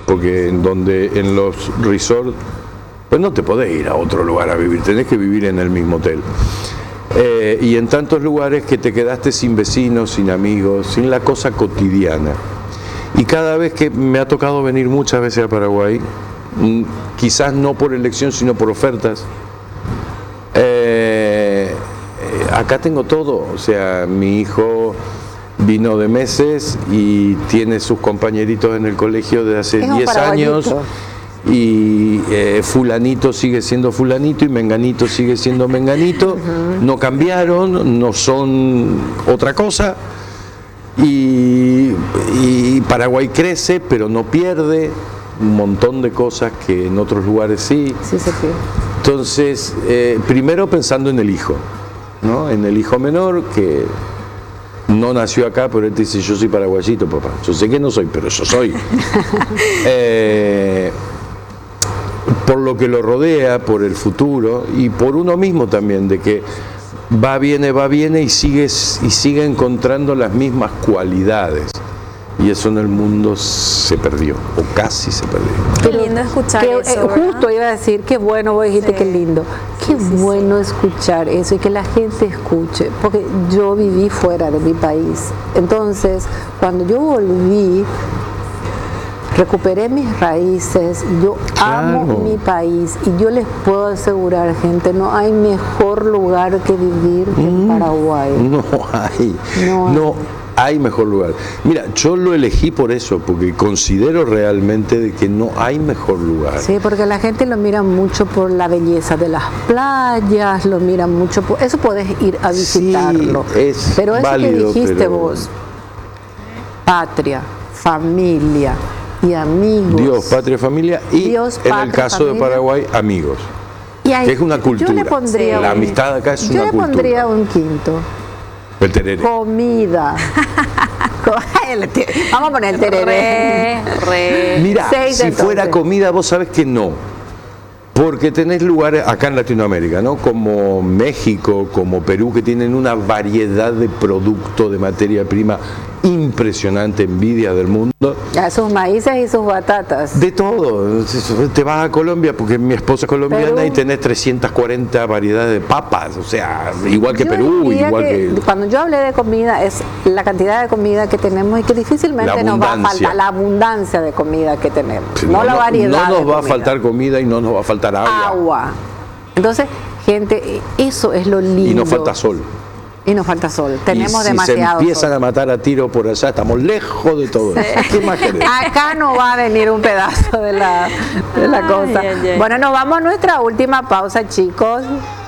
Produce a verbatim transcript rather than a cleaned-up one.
porque en donde en los resorts, pues no te podés ir a otro lugar a vivir, tenés que vivir en el mismo hotel. Eh, y en tantos lugares que te quedaste sin vecinos, sin amigos, sin la cosa cotidiana. Y cada vez que me ha tocado venir muchas veces a Paraguay, quizás no por elección, sino por ofertas, eh, acá tengo todo. O sea, mi hijo vino de meses y tiene sus compañeritos en el colegio de hace diez años, y eh, fulanito sigue siendo fulanito y menganito sigue siendo menganito. Uh-huh. No cambiaron, no son otra cosa. Y, y Paraguay crece, pero no pierde un montón de cosas que en otros lugares sí. Sí, se pierde. Entonces, eh, primero pensando en el hijo, ¿no? En el hijo menor que no nació acá, pero él te dice: yo soy paraguayito, papá. Yo sé que no soy, pero yo soy. eh, por lo que lo rodea, por el futuro y por uno mismo también, de que va, viene, va, viene y sigue, y sigue encontrando las mismas cualidades. Y eso en el mundo se perdió, o casi se perdió. Qué lindo escuchar que, eso, eh, justo iba a decir, qué bueno, vos dijiste, sí. Qué lindo. Qué sí, bueno sí. escuchar eso y que la gente escuche, porque yo viví fuera de mi país. Entonces, cuando yo volví, recuperé mis raíces, yo claro. amo mi país y yo les puedo asegurar, gente, no hay mejor lugar que vivir que mm, en Paraguay. No hay, no, no hay mejor lugar. Mira, yo lo elegí por eso, porque considero realmente de que no hay mejor lugar. Sí, porque la gente lo mira mucho por la belleza de las playas, lo mira mucho por... Eso podés ir a visitarlo. Sí, es pero eso válido, que dijiste pero... vos, patria, familia y amigos. Dios, patria, familia y Dios, en patria, el caso familia. de Paraguay, amigos. Y hay, que es una cultura. Yo le pondría la un, amistad acá es yo una le cultura. pondría un quinto. El tereré. Comida. Vamos a poner el tereré. Re, re. Mira, Seis, si entonces. fuera comida, vos sabés que no. Porque tenés lugares acá en Latinoamérica, ¿no? Como México, como Perú, que tienen una variedad de productos, de materia prima impresionante, envidia del mundo. Ya, sus maíces y sus batatas. De todo. Te vas a Colombia, porque mi esposa es colombiana, Perú. Y tenés trescientas cuarenta variedades de papas, o sea, igual que Yo Perú, diría igual que, que... Cuando yo hablé de comida, es la cantidad de comida que tenemos y que difícilmente nos va a faltar, la abundancia de comida que tenemos, Sí, no, no la variedad. No nos de va a comida. faltar comida y no nos va a faltar agua. Agua. Entonces, gente, eso es lo lindo. Y nos falta sol. Y nos falta sol. Tenemos y si demasiado se empiezan sol. a matar a tiro por allá, estamos lejos de todo eso. ¿Qué más querés? Acá no va a venir un pedazo de la, de la Ay, cosa. ay, ay. Bueno, nos vamos a nuestra última pausa, chicos.